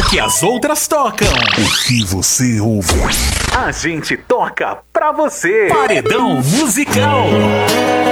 que as outras tocam. O que você ouve? A gente toca pra você. Paredão Musical.